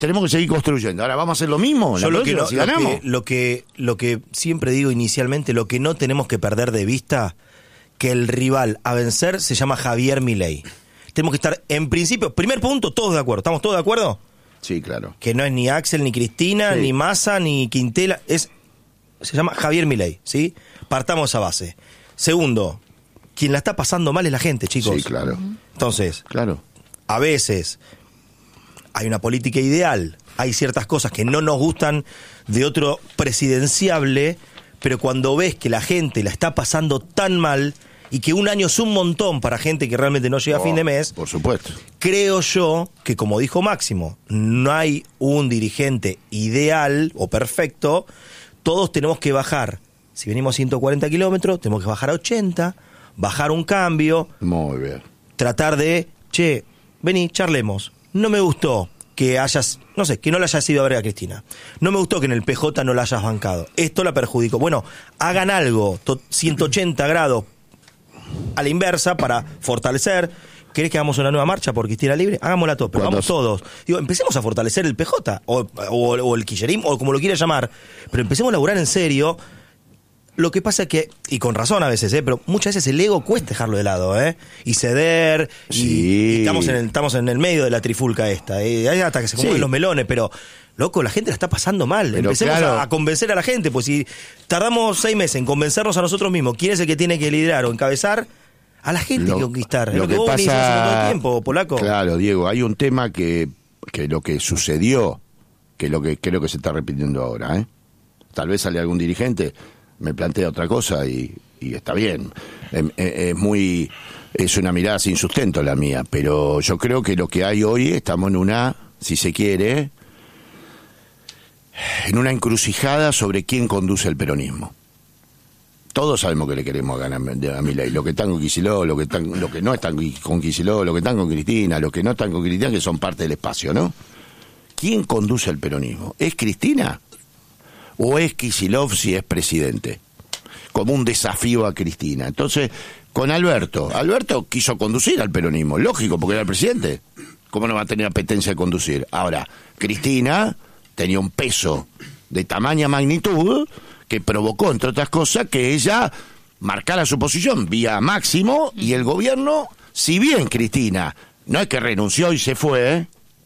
tenemos que seguir construyendo. Ahora, ¿vamos a hacer lo mismo? Yo Si ganamos. lo que siempre digo inicialmente, lo que no tenemos que perder de vista, que el rival a vencer se llama Javier Milei. Tenemos que estar, en principio, primer punto, todos de acuerdo. ¿Estamos todos de acuerdo? Sí, claro. Que no es ni Axel, ni Cristina, Sí. ni Massa, ni Quintela. Se llama Javier Milei, ¿sí? Partamos de esa base. Segundo, quien la está pasando mal es la gente, chicos. Sí, claro. Entonces, Claro. a veces hay una política ideal, hay ciertas cosas que no nos gustan de otro presidenciable, pero cuando ves que la gente la está pasando tan mal y que un año es un montón para gente que realmente no llega a fin de mes, Por supuesto. creo yo que, como dijo Máximo, no hay un dirigente ideal o perfecto, todos tenemos que bajar. Si venimos a 140 kilómetros, tenemos que bajar a 80, bajar un cambio, Muy bien. tratar de, che, vení, charlemos. No me gustó que hayas, no sé, que no la hayas ido a ver a Cristina. No me gustó que en el PJ no la hayas bancado. Esto la perjudicó. Bueno, hagan algo, 180 grados a la inversa para fortalecer. ¿Querés que hagamos una nueva marcha por Cristina Libre? Hagámosla todos, pero vamos todos. Digo, empecemos a fortalecer el PJ, o el kirchnerismo, o como lo quieras llamar, pero empecemos a laburar en serio. Lo que pasa es que, y con razón a veces, pero muchas veces el ego cuesta dejarlo de lado, y ceder, Sí. y estamos en el medio de la trifulca esta, hay hasta que se comen los melones, pero, loco, la gente la está pasando mal. Pero Empecemos claro, a convencer a la gente, pues si tardamos 6 meses en convencernos a nosotros mismos, ¿quién es el que tiene que liderar o encabezar? A la gente hay que conquistar. Es lo que vos venís haciendo todo el tiempo, Polaco. Claro, Diego, hay un tema que lo que sucedió, que lo que creo que se está repitiendo ahora, Tal vez sale algún dirigente, me plantea otra cosa y está bien. Es una mirada sin sustento la mía, pero yo creo que lo que hay hoy, estamos en una, si se quiere, en una encrucijada sobre quién conduce el peronismo. Todos sabemos que le queremos ganar a Milei, los que están con Kicillof, los que no están con Kicillof, los que están con Cristina, los que no están con Cristina, que son parte del espacio, ¿no? ¿Quién conduce el peronismo? ¿Es Cristina? ¿O es Kicillof si es presidente? Como un desafío a Cristina. Entonces, con Alberto quiso conducir al peronismo, lógico, porque era el presidente. ¿Cómo no va a tener apetencia de conducir? Ahora, Cristina tenía un peso de tamaña magnitud que provocó, entre otras cosas, que ella marcara su posición vía Máximo, y el gobierno, si bien Cristina no es que renunció y se fue,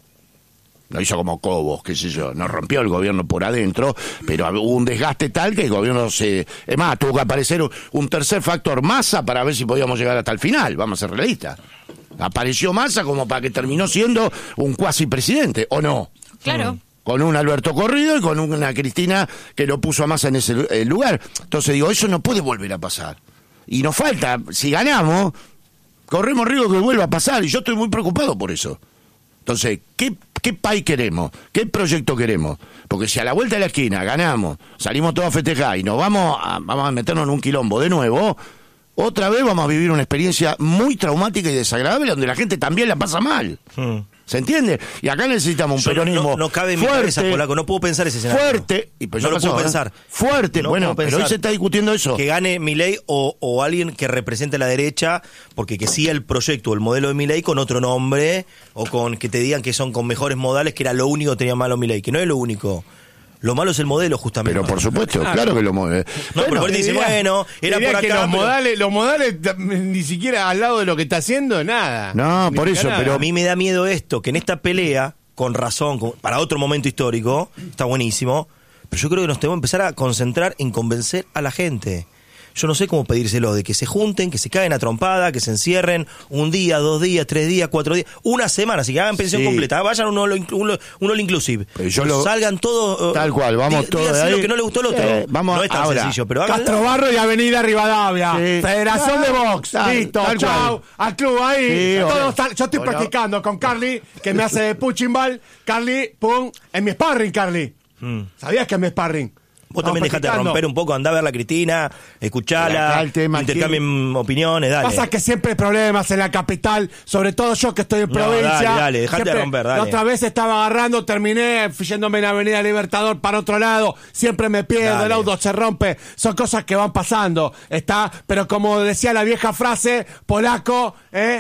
lo hizo como Cobos, qué sé yo, no rompió el gobierno por adentro, pero hubo un desgaste tal que el gobierno es más, tuvo que aparecer un tercer factor, Massa, para ver si podíamos llegar hasta el final, vamos a ser realistas. Apareció Massa como para que terminó siendo un cuasi presidente, ¿o no? Claro. Con un Alberto corrido y con una Cristina que lo puso a Massa en ese lugar. Entonces digo, eso no puede volver a pasar. Y nos falta, si ganamos, corremos riesgo que vuelva a pasar, y yo estoy muy preocupado por eso. Entonces, ¿qué país queremos? ¿Qué proyecto queremos? Porque si a la vuelta de la esquina ganamos, salimos todos a festejar y nos vamos a meternos en un quilombo de nuevo, otra vez vamos a vivir una experiencia muy traumática y desagradable donde la gente también la pasa mal. ¿Se entiende? Y acá necesitamos un peronismo no cabe en mi fuerte, cabeza, Polaco, no puedo pensar ese escenario. Fuerte, y pues no lo puedo pensar. Fuerte, No bueno, puedo pero hoy pensar se está discutiendo eso. Que gane Milei o alguien que represente a la derecha, porque que siga el proyecto o el modelo de Milei con otro nombre, o con que te digan que son con mejores modales, que era lo único que tenía malo Milei, que no es lo único. Lo malo es el modelo, justamente. Pero por supuesto, claro que lo mueve. No, Bueno, porque dice, bueno, era por acá. Que los modales ni siquiera al lado de lo que está haciendo, nada. No, por eso, Pero a mí me da miedo esto, que en esta pelea, con razón, para otro momento histórico, está buenísimo, pero yo creo que nos tenemos que empezar a concentrar en convencer a la gente. Yo no sé cómo pedírselo, de que se junten, que se caigan a trompada, que se encierren un día, 2 días, 3 días, 4 días, una semana, así que hagan pensión completa, vayan un all inclusive, salgan todos, tal cual, vamos todos de ahí. Lo que no le gustó al otro, vamos no es tan ahora. sencillo, pero háganlo. Castro Barro y Avenida Rivadavia, Sí. Federación de Box, listo, chao, al club ahí. Sí, Yo estoy practicando con Carly, que me hace de punching ball. Carly, pum, en mi sparring, Carly. ¿Sabías que es mi sparring? Vos también dejate romper un poco, andá a ver a la Cristina, escuchala, intercambien opiniones, dale. Pasa que siempre hay problemas en la capital, sobre todo yo que estoy en provincia. Dale, dejate de romper, dale. La otra vez estaba agarrando, terminé yéndome en Avenida Libertador para otro lado, siempre me pierdo, el auto se rompe, son cosas que van pasando, pero como decía la vieja frase, Polaco,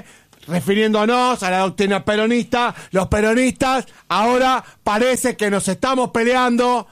refiriéndonos a la doctrina peronista, los peronistas ahora parece que nos estamos peleando,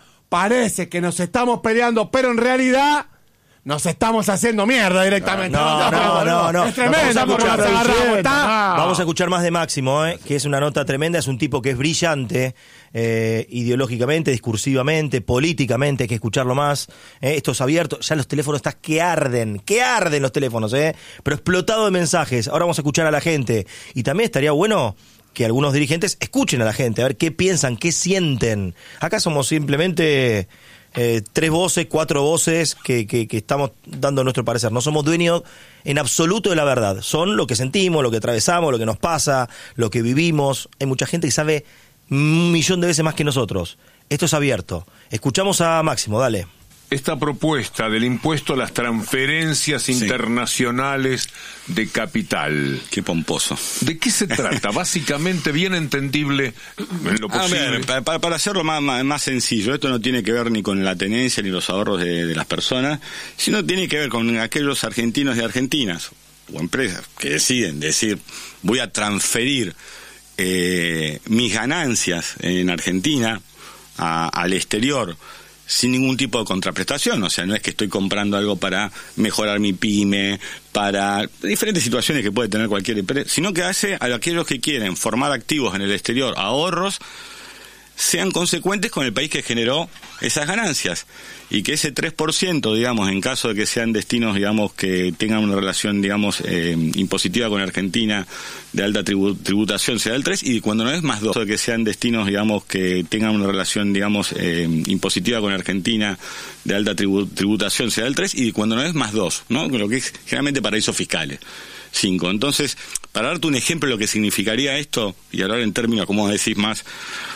pero en realidad nos estamos haciendo mierda directamente. No. Es tremenda porque nos agarramos. Vamos a escuchar más de Máximo, que es una nota tremenda. Es un tipo que es brillante, ideológicamente, discursivamente, políticamente. Hay que escucharlo más. Esto es abierto. Ya los teléfonos están que arden los teléfonos, pero explotado de mensajes. Ahora vamos a escuchar a la gente. Y también estaría bueno que algunos dirigentes escuchen a la gente, a ver qué piensan, qué sienten. Acá somos simplemente 3 voces, 4 voces que estamos dando nuestro parecer. No somos dueños en absoluto de la verdad. Son lo que sentimos, lo que atravesamos, lo que nos pasa, lo que vivimos. Hay mucha gente que sabe 1.000.000 de veces más que nosotros. Esto es abierto. Escuchamos a Máximo, dale. Esta propuesta del impuesto a las transferencias internacionales de capital. Qué pomposo. ¿De qué se trata? Básicamente, bien entendible en lo posible. A ver, para hacerlo más sencillo, esto no tiene que ver ni con la tenencia ni los ahorros de las personas, sino tiene que ver con aquellos argentinos y argentinas o empresas que deciden decir, voy a transferir mis ganancias en Argentina al exterior, sin ningún tipo de contraprestación. O sea, no es que estoy comprando algo para mejorar mi pyme, para diferentes situaciones que puede tener cualquier empresa, sino que hace a aquellos que quieren formar activos en el exterior, ahorros, sean consecuentes con el país que generó esas ganancias, y que ese 3%, digamos, en caso de que sean destinos, digamos, que tengan una relación, digamos, impositiva con Argentina de alta tributación, sea del 3, y cuando no es más 2, de que sean destinos, digamos, que tengan una relación, digamos, impositiva con Argentina de alta tributación, sea del 3, y cuando no es más 2, ¿no? Lo que es generalmente paraísos fiscales. 5. Entonces, para darte un ejemplo de lo que significaría esto, y hablar en términos, como decís, más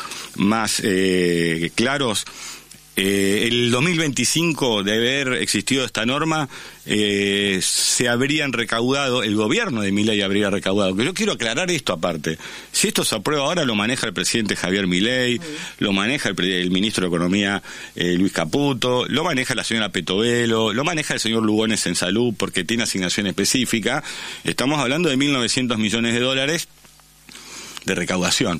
claros, el 2025, de haber existido esta norma, se habrían recaudado, el gobierno de Milei habría recaudado, que yo quiero aclarar esto aparte, si esto se aprueba ahora, lo maneja el presidente Javier Milei, lo maneja el ministro de Economía Luis Caputo, lo maneja la señora Petovelo, lo maneja el señor Lugones en Salud, porque tiene asignación específica. Estamos hablando de $1.900 millones de recaudación.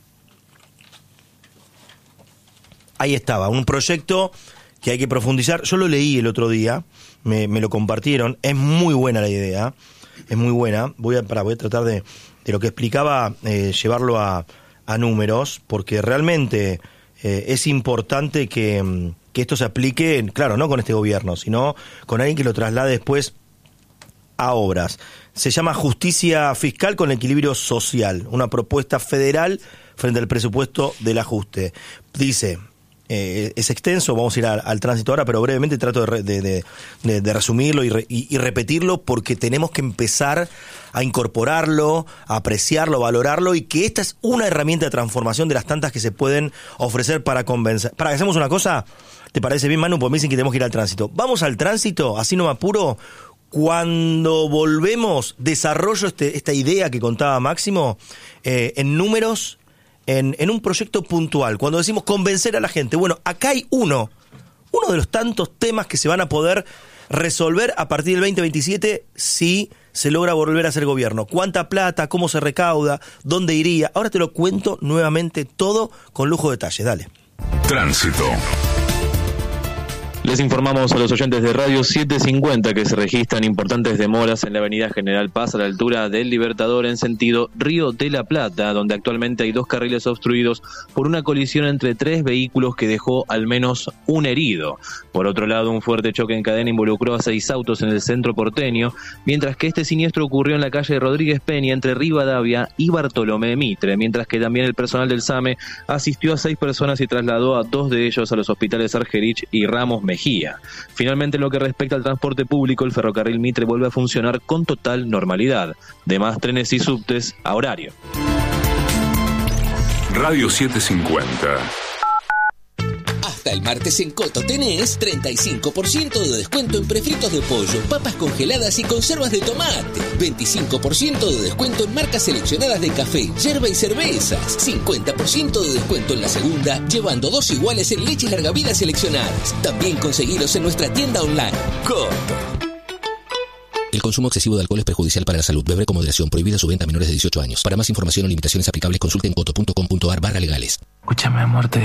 Ahí estaba, un proyecto que hay que profundizar. Yo lo leí el otro día, me lo compartieron. Es muy buena la idea, es muy buena. Voy a tratar de lo que explicaba, llevarlo a números, porque realmente es importante que esto se aplique, claro, no con este gobierno, sino con alguien que lo traslade después a obras. Se llama Justicia Fiscal con Equilibrio Social, una propuesta federal frente al presupuesto del ajuste. Dice... es extenso, vamos a ir al tránsito ahora, pero brevemente trato de resumirlo y repetirlo, porque tenemos que empezar a incorporarlo, a apreciarlo, valorarlo, y que esta es una herramienta de transformación de las tantas que se pueden ofrecer para convencer. Para que hacemos una cosa, ¿te parece bien, Manu? Porque me dicen que tenemos que ir al tránsito. Vamos al tránsito, así no me apuro. Cuando volvemos, desarrollo esta idea que contaba Máximo en números, en un proyecto puntual. Cuando decimos convencer a la gente, bueno, acá hay uno de los tantos temas que se van a poder resolver a partir del 2027 si se logra volver a ser gobierno. ¿Cuánta plata? ¿Cómo se recauda? ¿Dónde iría? Ahora te lo cuento nuevamente todo con lujo de detalles. Dale. Tránsito. Les informamos a los oyentes de Radio 750 que se registran importantes demoras en la avenida General Paz a la altura del Libertador en sentido Río de la Plata, donde actualmente hay 2 carriles obstruidos por una colisión entre 3 vehículos que dejó al menos un herido. Por otro lado, un fuerte choque en cadena involucró a 6 autos en el centro porteño, mientras que este siniestro ocurrió en la calle Rodríguez Peña entre Rivadavia y Bartolomé Mitre, mientras que también el personal del SAME asistió a 6 personas y trasladó a 2 de ellos a los hospitales Argerich y Ramos Mejía. Finalmente, en lo que respecta al transporte público, el ferrocarril Mitre vuelve a funcionar con total normalidad. Demás trenes y subtes a horario. Radio 750. Hasta el martes en Coto tenés 35% de descuento en prefritos de pollo, papas congeladas y conservas de tomate. 25% de descuento en marcas seleccionadas de café, yerba y cervezas. 50% de descuento en la segunda, llevando 2 iguales en leche larga vida seleccionadas. También conseguilos en nuestra tienda online. Coto. El consumo excesivo de alcohol es perjudicial para la salud. Beber con moderación. Prohibida su venta a menores de 18 años. Para más información o limitaciones aplicables, consulte en coto.com.ar/legales. Escúchame, amor, te